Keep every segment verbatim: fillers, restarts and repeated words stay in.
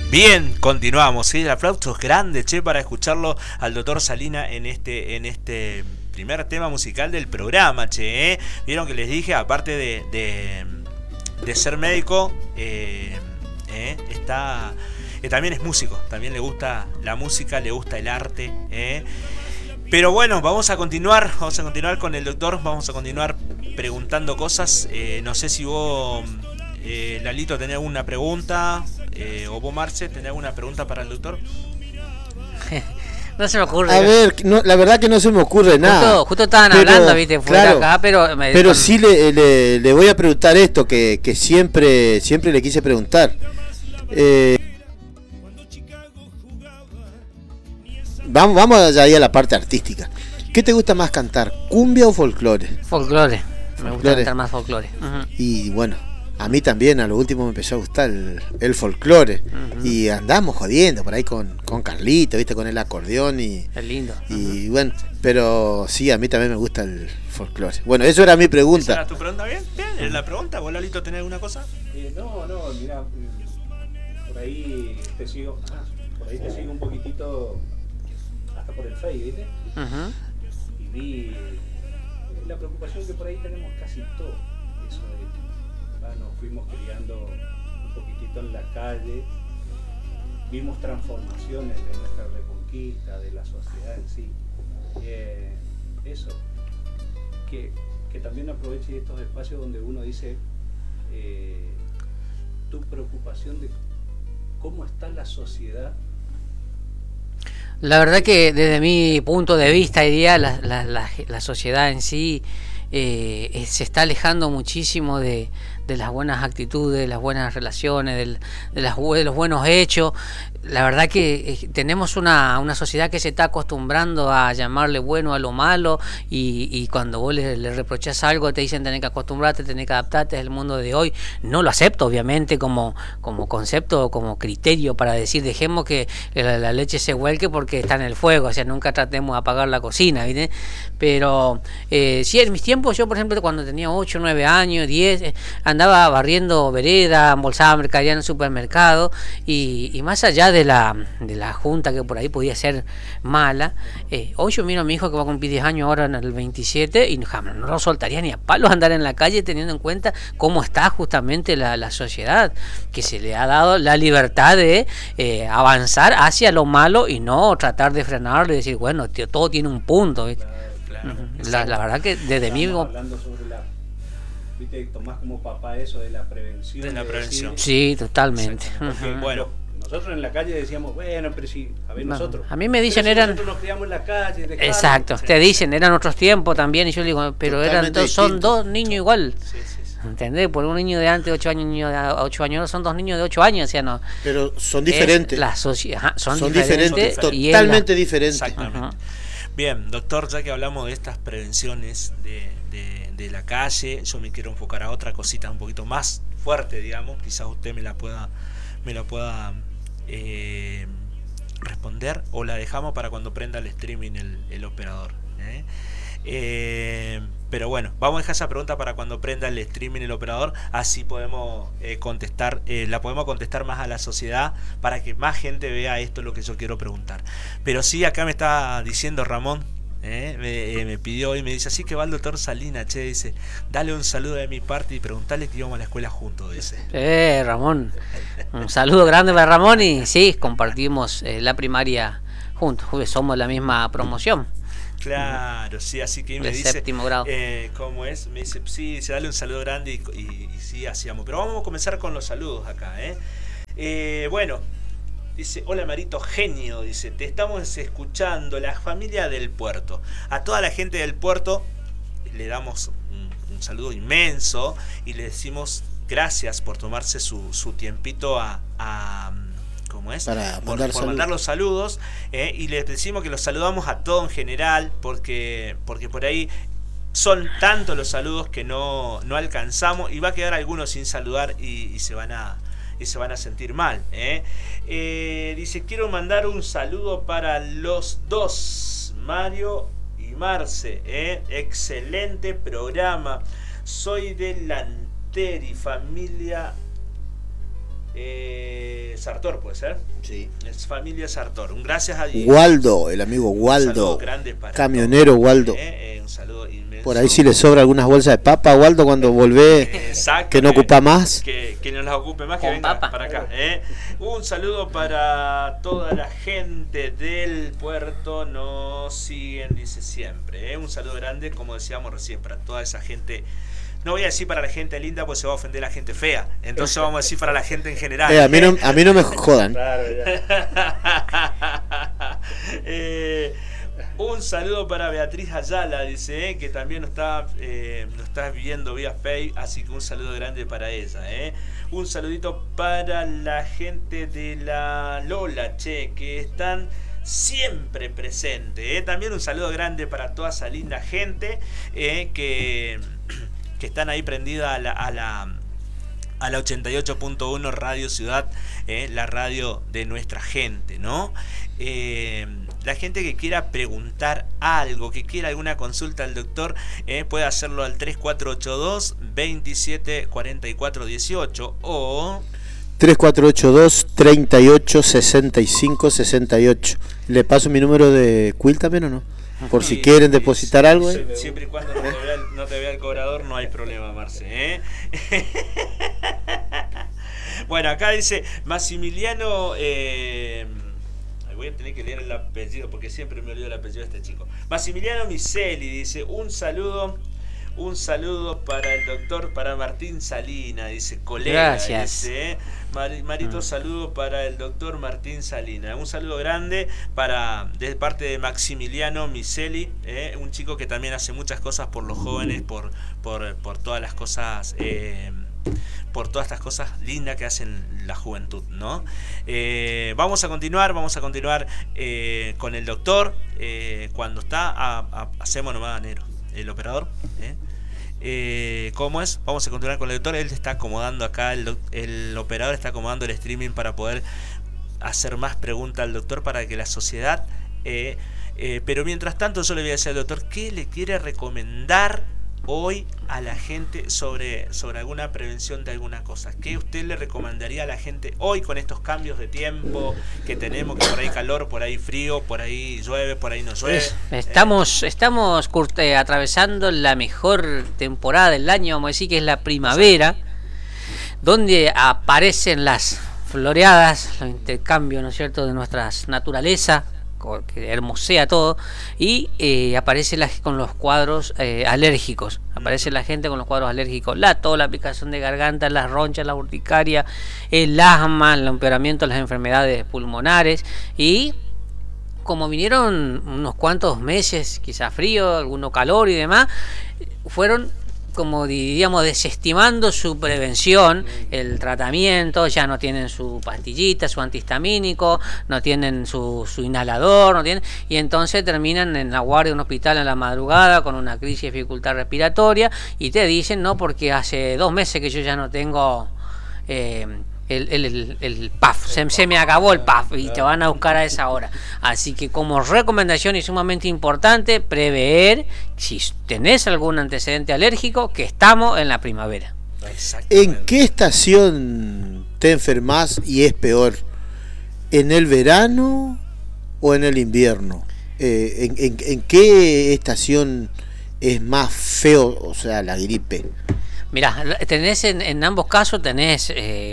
Bien, continuamos. ¿Sí? El aplauso es grande, che, para escucharlo al doctor Salina en este, en este primer tema musical del programa, che. ¿eh? Vieron que les dije, aparte de, de, de ser médico, eh, eh, está, eh, también es músico, también le gusta la música, le gusta el arte. Eh. Pero bueno, vamos a continuar, vamos a continuar con el doctor, vamos a continuar preguntando cosas. Eh, no sé si vos, eh, Lalito, tenés alguna pregunta. Eh, o vos, Marce, ¿tenés alguna pregunta para el doctor? No se me ocurre. A ver, no, la verdad que no se me ocurre nada. Justo, justo estaban pero, hablando, viste, fuera claro, acá, pero... Me, pero con... sí le, le, le voy a preguntar esto, que, que siempre, siempre le quise preguntar. Eh, vamos, vamos allá ahí a la parte artística. ¿Qué te gusta más cantar, cumbia o folclore? Folclore, me gusta cantar más folclore. Uh-huh. Y bueno, a mí también, a lo último me empezó a gustar el, el folclore. Uh-huh. Y andamos jodiendo por ahí con, con Carlito, ¿viste? Con el acordeón y... Es lindo. Y uh-huh. bueno, pero sí, a mí también me gusta el folclore. Bueno, eso era mi pregunta. ¿Esa era tu pregunta? ¿Bien? ¿Bien? ¿Es la pregunta? ¿Vos, Lalito, tenés alguna cosa? Eh, no, no, mira, por ahí te sigo... Ah, por ahí te sigo un poquitito hasta por el Face, ¿viste? Uh-huh. Y vi la preocupación que por ahí tenemos casi todo. Eso de... nos fuimos criando un poquitito en la calle, vimos transformaciones de nuestra reconquista, de la sociedad en sí. Eh, eso, que, que también aproveche estos espacios donde uno dice eh, tu preocupación de cómo está la sociedad. La verdad que desde mi punto de vista, diría, la, la, la, la sociedad en sí eh, se está alejando muchísimo de, de las buenas actitudes, de las buenas relaciones, del, de, las, de los buenos hechos. La verdad que eh, tenemos una, una sociedad que se está acostumbrando a llamarle bueno a lo malo y, y cuando vos le, le reprochás algo te dicen tenés que acostumbrarte, tenés que adaptarte, es el mundo de hoy. No lo acepto obviamente como, como concepto, como criterio para decir dejemos que la, la leche se vuelque porque está en el fuego, o sea, nunca tratemos de apagar la cocina, ¿viste? Pero eh, sí, en mis tiempos, yo por ejemplo cuando tenía ocho, nueve años, diez, eh, andaba barriendo vereda, embolsaba mercadería en el supermercado y, y más allá de la de la junta que por ahí podía ser mala, eh, hoy yo miro a mi hijo que va a cumplir diez años ahora en el veintisiete y jamás no lo soltaría ni a palos andar en la calle teniendo en cuenta cómo está justamente la, la sociedad, que se le ha dado la libertad de eh, avanzar hacia lo malo y no tratar de frenarlo y decir bueno, tío, todo tiene un punto, ¿viste? Claro, claro. La, la verdad que desde mí hablando sobre la, viste, tomás como papá eso de la prevención, de la de prevención. Decir, sí, totalmente. uh-huh. Bueno, nosotros en la calle decíamos, bueno, pero si, a ver, nosotros. A mí me dicen si eran. Nosotros nos criamos en la calle. Dejaron, exacto, te dicen, eran otros tiempos también, y yo digo, pero totalmente eran dos, son dos niños igual. Sí, sí, sí. ¿Entendés? Por un niño de antes de ocho años, un niño de ocho años, son dos niños de ocho años, o sea, no. Pero son diferentes. La sociedad, son, son diferentes, diferentes, y totalmente la... diferentes. Exactamente. Uh-huh. Bien, doctor, ya que hablamos de estas prevenciones de, de, de la calle, yo me quiero enfocar a otra cosita un poquito más fuerte, digamos, quizás usted me la pueda, me la pueda eh, responder, o la dejamos para cuando prenda el streaming el, el operador. ¿eh? Eh, pero bueno, vamos a dejar esa pregunta para cuando prenda el streaming el operador, así podemos eh, contestar, eh, la podemos contestar más a la sociedad para que más gente vea esto lo que yo quiero preguntar. Pero sí, acá me está diciendo Ramón, eh, me, eh, me pidió y me dice, así que va el doctor Salina, che, dice, dale un saludo de mi parte y preguntarle que íbamos a la escuela juntos, dice. Eh, Ramón, un saludo grande para Ramón y sí, compartimos eh, la primaria juntos, somos la misma promoción. Claro, sí, así que me dice, séptimo grado. Eh, ¿cómo es? Me dice, sí, se dale un saludo grande y, y, y sí, hacíamos. Pero vamos a comenzar con los saludos acá, ¿eh? Eh, bueno, dice, hola Marito, genio, dice, te estamos escuchando, la familia del puerto. A toda la gente del puerto le damos un, un saludo inmenso y le decimos gracias por tomarse su, su tiempito a... a ¿Cómo es? Para por, mandar, por mandar los saludos eh, y les decimos que los saludamos a todo en general porque, porque por ahí son tantos los saludos que no, no alcanzamos y va a quedar algunos sin saludar y, y se van a y se van a sentir mal eh. Eh, dice, quiero mandar un saludo para los dos, Mario y Marce, eh. excelente programa, soy de Lanteri, familia Eh, Sartor, ¿puede ser? Sí. Es familia Sartor. Un gracias a Waldo, el amigo Waldo. Camionero Waldo. Eh, eh, un saludo inmenso. Por ahí si le sobra algunas bolsas de papa, Waldo, cuando volvé, que no ocupa más. Que, que no las ocupe más, que Con venga papa. para acá. Eh. Un saludo para toda la gente del puerto. Nos siguen, dice siempre. Eh. Un saludo grande, como decíamos recién, para toda esa gente. No voy a decir para la gente linda, pues se va a ofender la gente fea. Entonces vamos a decir para la gente en general. Eh, a, mí no, a mí no me jodan. Claro, ya. eh, un saludo para Beatriz Ayala, dice, eh, que también nos está, eh, nos está viendo vía Facebook, así que un saludo grande para ella. Eh. Un saludito para la gente de la Lola, che, que están siempre presentes. Eh. También un saludo grande para toda esa linda gente eh, que... que están ahí prendida a la, a la, a la ochenta y ocho punto uno Radio Ciudad, eh, la radio de nuestra gente, ¿no? Eh, la gente que quiera preguntar algo, que quiera alguna consulta al doctor, eh, puede hacerlo al tres cuatro ocho dos, veintisiete cuarenta y cuatro dieciocho o... tres cuatro ocho dos, treinta y ocho, sesenta y cinco, sesenta y ocho. ¿Le paso mi número de Quill también o no? Por si sí, quieren depositar sí, algo. sí, ¿eh? Siempre y cuando no te, vea el, no te vea el cobrador, no hay problema, Marce. ¿eh? Bueno, acá dice Maximiliano. Eh, voy a tener que leer el apellido porque siempre me olvido el apellido de este chico. Maximiliano Miseli dice: un saludo. Un saludo para el doctor, para Martín Salina, dice, colega. Gracias. Dice, Mar, Marito, mm. saludo para el doctor Martín Salina. Un saludo grande para de parte de Maximiliano Miseli, eh, un chico que también hace muchas cosas por los jóvenes, por, por, por todas las cosas, eh, por todas estas cosas lindas que hacen la juventud, ¿no? Eh, vamos a continuar, vamos a continuar eh, con el doctor. Eh, cuando está, a, a, hacemos nomás Nero. El operador, ¿eh? Eh, ¿cómo es? Vamos a continuar con el doctor. Él está acomodando acá, el, el operador está acomodando el streaming para poder hacer más preguntas al doctor para que la sociedad... Eh, eh, pero mientras tanto yo le voy a decir al doctor qué le quiere recomendar hoy a la gente sobre, sobre alguna prevención de alguna cosa. ¿Qué usted le recomendaría a la gente hoy con estos cambios de tiempo que tenemos, que por ahí calor, por ahí frío, por ahí llueve, por ahí no llueve? Estamos, eh. estamos curte, atravesando la mejor temporada del año, vamos a decir que es la primavera, donde aparecen las floreadas, los intercambios, ¿no es cierto?, de nuestras naturaleza, que hermosea todo, y eh, aparece la, con los cuadros eh, alérgicos, aparece la gente con los cuadros alérgicos, la tos, la picación de garganta, las ronchas, la urticaria, el asma, el empeoramiento de las enfermedades pulmonares, y como vinieron unos cuantos meses, quizá frío, alguno calor y demás, fueron, como diríamos, desestimando su prevención, el tratamiento, ya no tienen su pastillita, su antihistamínico, no tienen su, su inhalador, no tienen, y entonces terminan en la guardia de un hospital en la madrugada con una crisis de dificultad respiratoria y te dicen, no, porque hace dos meses que yo ya no tengo eh, el, el, el, el P A F, se, se me acabó el P A F y te van a buscar a esa hora. Así que como recomendación y sumamente importante, prever si tenés algún antecedente alérgico, que estamos en la primavera. ¿En qué estación te enfermas y es peor? ¿En el verano o en el invierno? Eh, ¿en, en, ¿En qué estación es más feo, o sea, la gripe? Mirá, tenés en, en ambos casos tenés eh,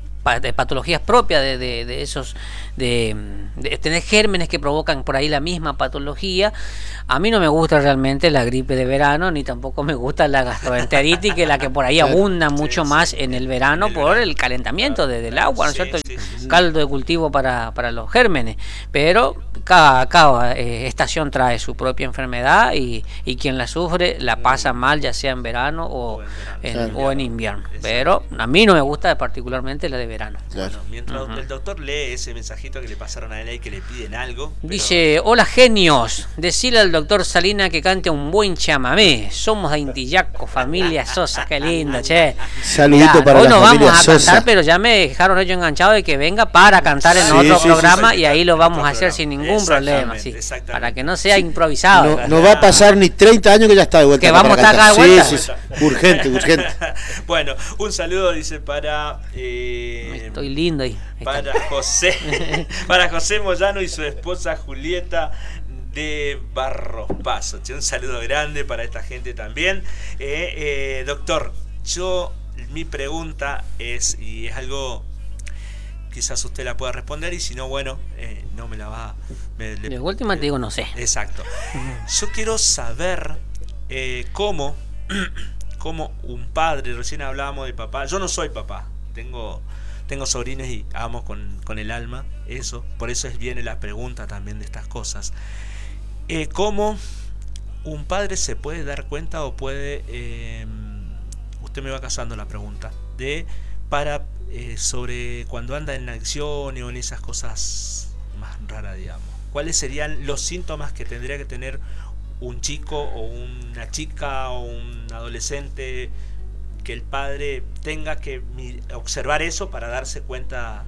de patologías propias de, de, de esos, de, de tener gérmenes que provocan por ahí la misma patología. A mí no me gusta realmente la gripe de verano, ni tampoco me gusta la gastroenteritis, que es la que por ahí abunda mucho sí, más sí. en el verano el por verano. el calentamiento de, del agua, ¿no es sí, cierto? Sí, sí, caldo de cultivo para, para los gérmenes. Pero cada, cada eh, estación trae su propia enfermedad y, y quien la sufre la pasa mal, ya sea en verano o, o en, verano. en, o en invierno. Pero a mí no me gusta particularmente la de verano. Claro. Bueno, mientras uh-huh. el doctor lee ese mensajito que le pasaron a él ahí, que le piden algo. Pero... Dice: hola genios, decirle al doctor Salina que cante un buen chamamé. Somos de Intillaco, familia Sosa, qué lindo, che. Saludito Mirá, para hoy la no familia vamos a Sosa. cantar, pero ya me dejaron ellos enganchado de que venga para cantar en sí, otro sí, programa sí, sí, y ahí lo vamos a hacer sin ningún problema, sí, para que no sea improvisado. No, no va a pasar ni treinta años que ya está de vuelta. Que vamos a estar acá de vuelta. Sí, sí, sí. Urgente, urgente. Bueno, un saludo, dice, para... Eh, Eh, Estoy lindo ahí. ahí para José, para José Moyano y su esposa Julieta de Barros Paso. Un saludo grande para esta gente también. Eh, eh, doctor, yo mi pregunta es, y es algo quizás usted la pueda responder, y si no, bueno, eh, no me la va me, le, de última te digo no sé. Exacto. Yo quiero saber eh, cómo cómo un padre, recién hablábamos de papá, yo no soy papá, tengo tengo sobrinos y amo con, con el alma eso, por eso es viene la pregunta también de estas cosas. Eh, cómo un padre se puede dar cuenta o puede eh, usted me va casando la pregunta de para eh, sobre cuando anda en acción o en esas cosas más raras, digamos, ¿cuáles serían los síntomas que tendría que tener un chico o una chica o un adolescente, que el padre tenga que observar eso para darse cuenta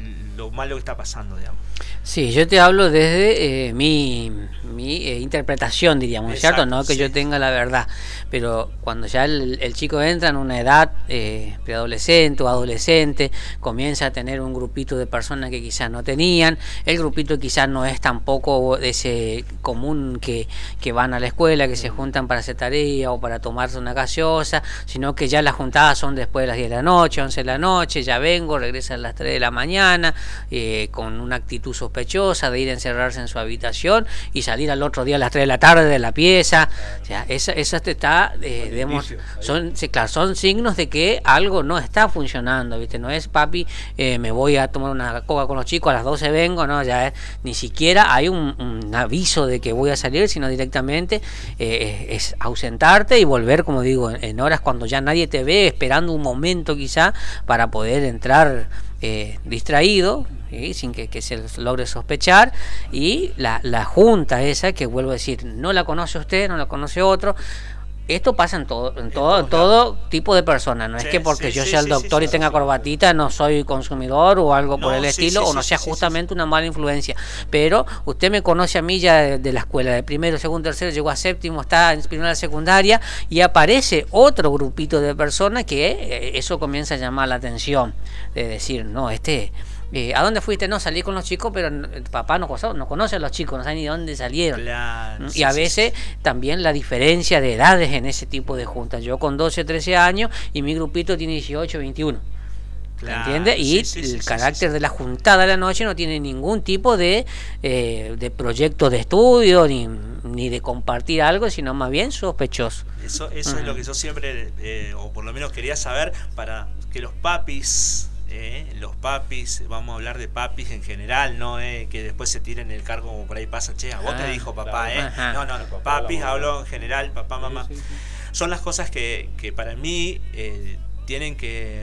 lo malo que está pasando, digamos? Sí, yo te hablo desde eh, mi, mi eh, interpretación, diríamos, Exacto, ¿cierto? No que sí. yo tenga la verdad, pero cuando ya el, el chico entra en una edad eh, preadolescente o adolescente, comienza a tener un grupito de personas que quizás no tenían, el grupito quizás no es tampoco ese común que, que van a la escuela, que se juntan para hacer tarea o para tomarse una gaseosa, sino que ya las juntadas son después de las diez de la noche, once de la noche, ya vengo, regresa a las tres de la mañana, eh, con una actitud sospechosa de ir a encerrarse en su habitación y salir al otro día a las tres de la tarde de la pieza. O sea, esa, esa te está, eh, digamos, son, sí, claro, son signos de que algo no está funcionando, ¿viste? No es, papi, eh, me voy a tomar una coca con los chicos, a las doce vengo, no, ya es, ni siquiera hay un, un aviso de que voy a salir, sino directamente eh, es ausentarte y volver, como digo, en, en horas cuando ya nadie te ve, esperando un momento quizá para poder entrar Eh, distraído, ¿sí? Sin que, que se logre sospechar, y la, la junta esa, que vuelvo a decir, no la conoce usted, no la conoce otro. Esto pasa en todo, en todo, todo tipo de personas. No Sí, es que porque sí, yo sí, sea el sí, doctor sí, y sí, tenga sí. corbatita no soy consumidor o algo por No, el sí, estilo, sí, o no sí, sea sí, sí, justamente una mala influencia. Pero usted me conoce a mí ya de, de la escuela, de primero, segundo, tercero, llegó a séptimo, está en primera secundaria, y aparece otro grupito de personas que eh, eso comienza a llamar la atención. De decir, no, este... Eh, ¿a dónde fuiste? No, salí con los chicos, pero el papá no conoce, no conoce a los chicos, no sabe ni de dónde salieron. Claro, y sí, a sí, veces sí. también la diferencia de edades en ese tipo de juntas. Yo con doce, trece años y mi grupito tiene dieciocho, veintiuno. Claro, ¿Entiendes? Y sí, sí, sí, el sí, carácter sí, sí. de la juntada de la noche no tiene ningún tipo de, eh, de proyecto de estudio ni, ni de compartir algo, sino más bien sospechoso. Eso, eso Ujú. es lo que yo siempre, eh, o por lo menos quería saber, para que los papis, eh, los papis, vamos a hablar de papis en general, no eh, que después se tiren el cargo como por ahí pasa, che, a vos te Ah, dijo papá, claro. eh. Ajá. No, no, no, Papá, papis la mamá. hablo en general, papá, mamá. Sí, sí, sí. Son las cosas que, que para mí eh, tienen que,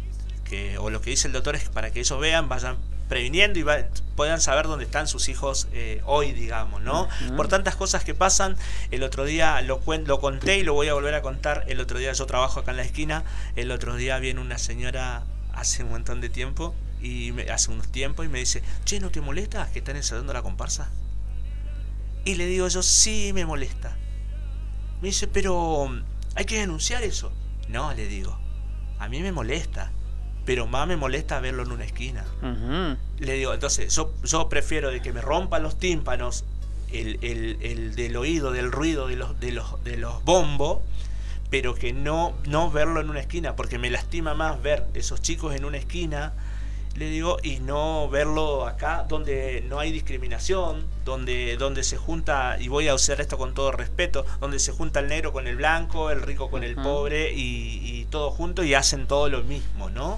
que, o lo que dice el doctor es para que ellos vean, vayan previniendo y va, puedan saber dónde están sus hijos eh, hoy, digamos, ¿no? Uh-huh. Por tantas cosas que pasan. El otro día lo, cuen, lo conté y lo voy a volver a contar. El otro día yo trabajo acá en la esquina. El otro día viene una señora hace un montón de tiempo, y me, hace unos tiempos, y me dice, che, ¿no te molesta que están ensayando la comparsa? Y le digo yo, sí, me molesta. Me dice, pero hay que denunciar eso. No, le digo, a mí me molesta, pero más me molesta verlo en una esquina. Uh-huh. Le digo, entonces, yo, yo prefiero de que me rompan los tímpanos, el, el, el del oído, del ruido de los, de los, de los bombos, pero que no, no verlo en una esquina, porque me lastima más ver esos chicos en una esquina, le digo, y no verlo acá, donde no hay discriminación, donde, donde se junta, y voy a usar esto con todo respeto, donde se junta el negro con el blanco, el rico con el Ujú. pobre, y, y todo junto, y hacen todo lo mismo, ¿no?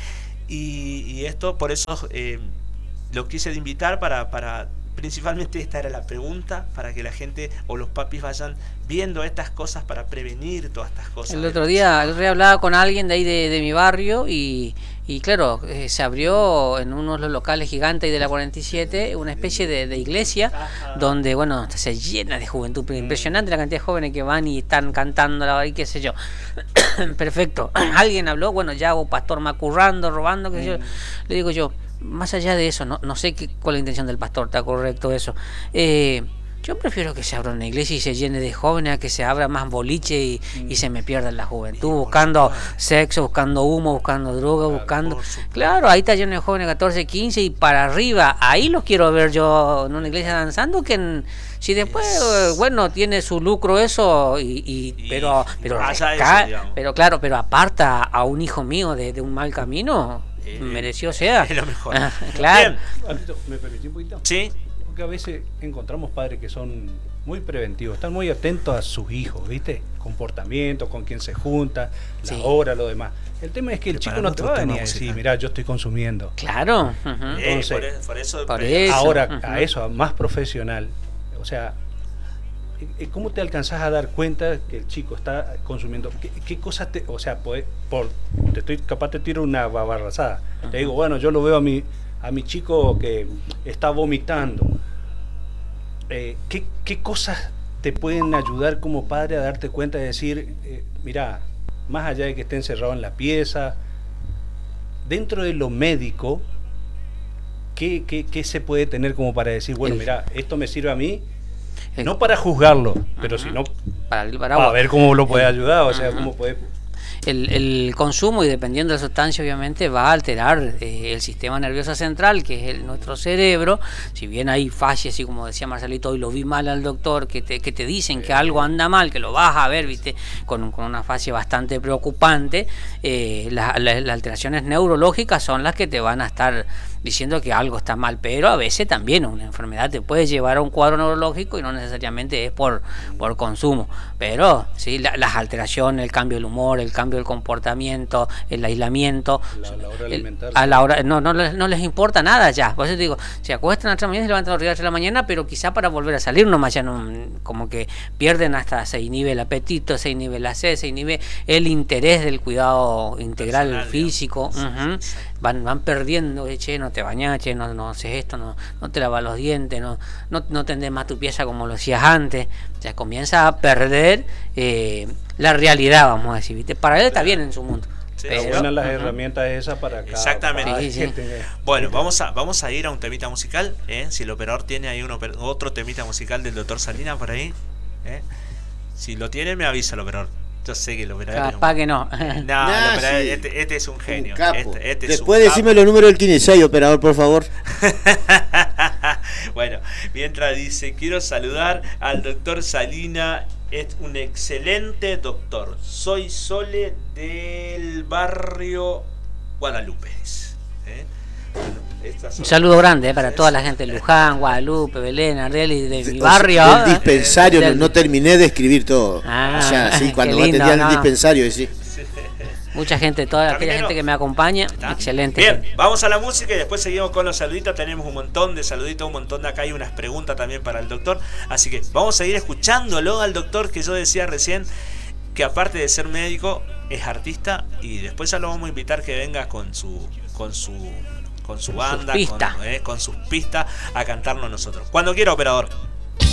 Y, y esto, por eso eh, lo quise de invitar para, para, principalmente esta era la pregunta, para que la gente o los papis vayan viendo estas cosas para prevenir todas estas cosas. El otro día, el otro día hablaba con alguien de ahí de, de mi barrio y, y claro, eh, se abrió en uno de los locales gigantes de la cuarenta y siete una especie de, de iglesia. Ajá. Donde, bueno, se llena de juventud, pero impresionante la cantidad de jóvenes que van y están cantando la y qué sé yo. Perfecto. Alguien habló, bueno, ya o pastor macurrando, robando, qué sé yo. Le digo yo, más allá de eso, no, no sé qué, cuál es la intención del pastor, está correcto eso. Eh, Yo prefiero que se abra una iglesia y se llene de jóvenes a que se abra más boliche y, y se me pierda en la juventud, buscando sexo, buscando humo, buscando droga, Claro, buscando... por supuesto. Claro, ahí está lleno de jóvenes catorce, quince y para arriba. Ahí los quiero ver yo en una iglesia danzando, que en- si después, eh, bueno, tiene su lucro eso, y, y- Y pero pero, vaya eso, resca- digamos. pero claro, pero aparta a un hijo mío de, de un mal camino, Eh, mereció sea. es lo mejor. Ah, claro. Bien. Alberto, ¿me permití un poquito? Sí, Porque a veces encontramos padres que son muy preventivos, están muy atentos a sus hijos, ¿viste? Comportamiento, con quién se junta, la Sí. hora, lo demás. El tema es que el chico Preparando no te otro va a tema venir a decir, musical. mirá, yo estoy consumiendo. Claro. ujú. eh, Entonces, por, e- por eso. por pre- eso. Ahora, ujú. a eso, a más profesional, o sea, eh, ¿cómo te alcanzás a dar cuenta que el chico está consumiendo? ¿Qué, qué cosas te, o sea, podés- por, te estoy capaz te tiro una babarrazada. Te digo, bueno, yo lo veo a mi, a mi chico que está vomitando. Eh, ¿qué, ¿Qué cosas te pueden ayudar como padre a darte cuenta de decir, eh, mira, más allá de que esté encerrado en la pieza, dentro de lo médico, ¿qué, qué, qué se puede tener como para decir, bueno, El- mira, esto me sirve a mí, El- no para juzgarlo, pero Ujú. sino Para el para paraguas. ver cómo lo puede ayudar, o sea, Ujú. cómo puede... El, el consumo, y dependiendo de la sustancia, obviamente va a alterar eh, el sistema nervioso central, que es el, nuestro cerebro. Si bien hay fallas, así como decía Marcelito, hoy lo vi mal al doctor, que te, que te dicen que algo anda mal, que lo vas a ver, viste, con, con una fase bastante preocupante, eh, la- la- las alteraciones neurológicas son las que te van a estar diciendo que algo está mal, pero a veces también una enfermedad te puede llevar a un cuadro neurológico y no necesariamente es por, por consumo, pero sí, la- las alteraciones, el cambio del humor, el cambio del comportamiento, el aislamiento, La- la hora de el- alimentarse. a la hora, no, no, les, no les importa nada ya, por eso te digo, se acuestan a las tres de la mañana y se levantan a las ocho de la mañana, pero quizá para volver a salir nomás ya no, como que pierden hasta, se inhibe el apetito, se inhibe la sed, se inhibe el interés del cuidado integral Personal, físico, digamos. ujú. Exacto. van van perdiendo, eh, che, no te bañás, che, no, no haces esto, no, no te lavas los dientes, no, no, no tendés más tu pieza como lo hacías antes, o sea, comienza a perder eh, la realidad, vamos a decir, ¿viste? Para él está bien en su mundo. Sí, pero- Pero buenas las ujú. herramientas esas para cada Exactamente. padre Sí, sí. que tenga- Bueno, vamos a, vamos a ir a un temita musical. ¿eh? Si el operador tiene ahí un oper- otro temita musical del doctor Salinas por ahí. ¿eh? Si lo tiene, me avisa el operador. Yo sé que el operador. es un- Capaz que no. No, el Nah, operador- sí. este, este es un genio. Un capo. Este, este es un Después capo. decime los números del Kinesai, operador, por favor. Bueno, mientras dice, quiero saludar al doctor Salina, es un excelente doctor. Soy Sole del barrio Guadalupe. dice, ¿eh? Bueno, estas son- Un saludo grande eh, para toda la gente de Luján, Guadalupe, Belén, Ardel y de mi O sea, barrio. Del ¿eh? dispensario, Del- no, no terminé de escribir todo. Ah, o sea, sí, qué cuando lindo, atendía en el ¿no? dispensario, y sí. Mucha gente, toda aquella Caminero. gente que me acompaña, ¿Está? excelente. Bien, gente. vamos a la música y después seguimos con los saluditos. Tenemos un montón de saluditos, un montón de acá. Hay unas preguntas también para el doctor. Así que vamos a seguir escuchándolo al doctor, que yo decía recién que aparte de ser médico es artista, y después ya lo vamos a invitar que venga con su con su con su Con sus banda, pistas. con, eh, con sus pistas a cantarnos nosotros. Cuando quiera, operador.